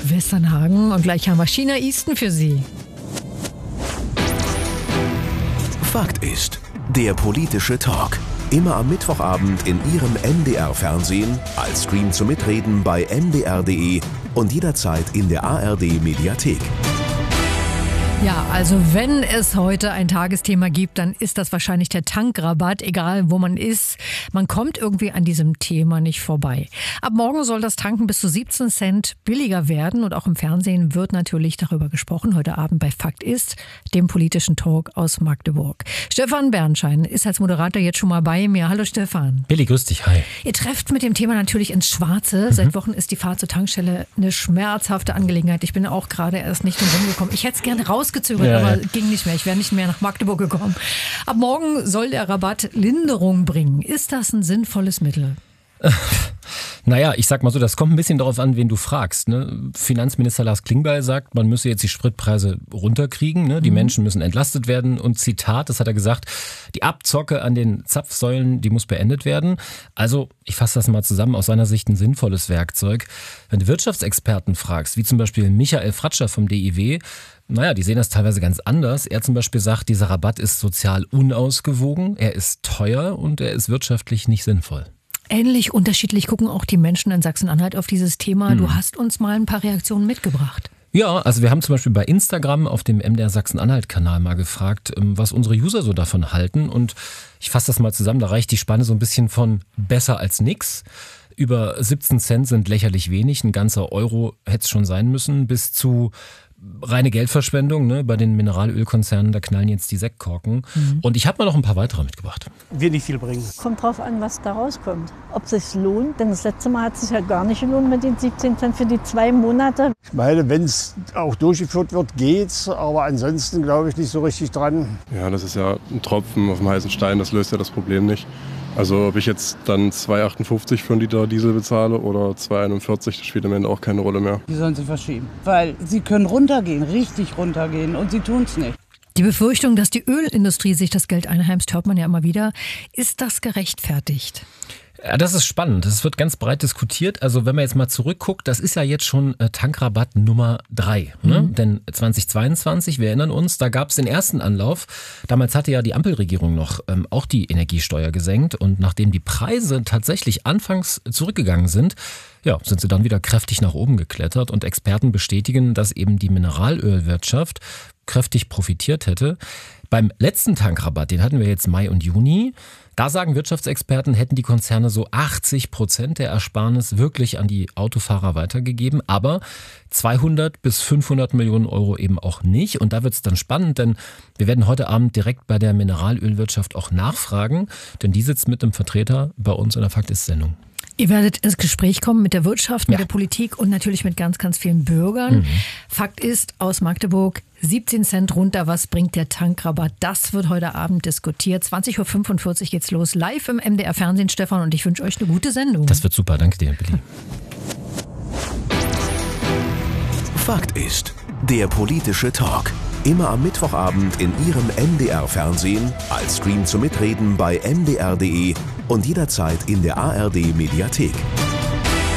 Westernhagen und gleich haben wir China Easton für Sie. Fakt ist, der politische Talk. Immer am Mittwochabend in Ihrem NDR-Fernsehen, als Stream zum Mitreden bei ndr.de und jederzeit in der ARD-Mediathek. Ja, also wenn es heute ein Tagesthema gibt, dann ist das wahrscheinlich der Tankrabatt, egal wo man ist. Man kommt irgendwie an diesem Thema nicht vorbei. Ab morgen soll das Tanken bis zu 17 Cent billiger werden und auch im Fernsehen wird natürlich darüber gesprochen. Heute Abend bei Fakt ist, dem politischen Talk aus Magdeburg. Stefan Bernschein ist als Moderator jetzt schon mal bei mir. Hallo Stefan. Billy, grüß dich, hi. Ihr trefft mit dem Thema natürlich ins Schwarze. Seit Wochen ist die Fahrt zur Tankstelle eine schmerzhafte Angelegenheit. Ich bin auch gerade erst nicht rumgekommen. Ich hätte es gerne rausgezögert, aber ging nicht mehr. Ich wäre nicht mehr nach Magdeburg gekommen. Ab morgen soll der Rabatt Linderung bringen. Ist das ein sinnvolles Mittel? Naja, ich sag mal so, das kommt ein bisschen darauf an, wen du fragst. Ne? Finanzminister Lars Klingbeil sagt, man müsse jetzt die Spritpreise runterkriegen. Ne? Die Menschen müssen entlastet werden. Und Zitat, das hat er gesagt, die Abzocke an den Zapfsäulen, die muss beendet werden. Also, ich fasse das mal zusammen, aus seiner Sicht ein sinnvolles Werkzeug. Wenn du Wirtschaftsexperten fragst, wie zum Beispiel Michael Fratscher vom DIW, naja, die sehen das teilweise ganz anders. Er zum Beispiel sagt, dieser Rabatt ist sozial unausgewogen, er ist teuer und er ist wirtschaftlich nicht sinnvoll. Ähnlich unterschiedlich gucken auch die Menschen in Sachsen-Anhalt auf dieses Thema. Du hast uns mal ein paar Reaktionen mitgebracht. Ja, also wir haben zum Beispiel bei Instagram auf dem MDR Sachsen-Anhalt-Kanal mal gefragt, was unsere User so davon halten. Und ich fasse das mal zusammen, da reicht die Spanne so ein bisschen von besser als nix. Über 17 Cent sind lächerlich wenig, ein ganzer Euro hätte es schon sein müssen, bis zu reine Geldverschwendung. Ne? Bei den Mineralölkonzernen, da knallen jetzt die Sektkorken. Und ich habe mal noch ein paar weitere mitgebracht. Wird nicht viel bringen. Kommt drauf an, was da rauskommt. Ob es sich lohnt, denn das letzte Mal hat es sich ja gar nicht gelohnt mit den 17 Cent für die 2 Monate. Ich meine, wenn es auch durchgeführt wird, geht's. Aber ansonsten glaube ich nicht so richtig dran. Ja, das ist ja ein Tropfen auf dem heißen Stein. Das löst ja das Problem nicht. Also ob ich jetzt dann 2,58 für einen Liter Diesel bezahle oder 2,41, das spielt am Ende auch keine Rolle mehr. Die sollen sie verschieben, weil sie können runtergehen, richtig runtergehen und sie tun es nicht. Die Befürchtung, dass die Ölindustrie sich das Geld einheimst, hört man ja immer wieder. Ist das gerechtfertigt? Ja, das ist spannend. Das wird ganz breit diskutiert. Also wenn man jetzt mal zurückguckt, das ist ja jetzt schon Tankrabatt Nummer 3. Ne? Denn 2022, wir erinnern uns, da gab es den ersten Anlauf. Damals hatte ja die Ampelregierung noch auch die Energiesteuer gesenkt. Und nachdem die Preise tatsächlich anfangs zurückgegangen sind, ja, sind sie dann wieder kräftig nach oben geklettert. Und Experten bestätigen, dass eben die Mineralölwirtschaft kräftig profitiert hätte. Beim letzten Tankrabatt, den hatten wir jetzt Mai und Juni, da sagen Wirtschaftsexperten, hätten die Konzerne so 80% der Ersparnis wirklich an die Autofahrer weitergegeben, aber 200 bis 500 Millionen Euro eben auch nicht. Und da wird es dann spannend, denn wir werden heute Abend direkt bei der Mineralölwirtschaft auch nachfragen, denn die sitzt mit einem Vertreter bei uns in der Fakt ist-Sendung. Ihr werdet ins Gespräch kommen mit der Wirtschaft, mit der Politik und natürlich mit ganz, ganz vielen Bürgern. Fakt ist, aus Magdeburg 17 Cent runter, was bringt der Tankrabatt? Das wird heute Abend diskutiert. 20.45 Uhr geht's los, live im MDR-Fernsehen, Stefan, und ich wünsche euch eine gute Sendung. Das wird super, danke dir, Billy. Fakt ist, der politische Talk. Immer am Mittwochabend in Ihrem NDR-Fernsehen, als Stream zum Mitreden bei ndr.de und jederzeit in der ARD-Mediathek.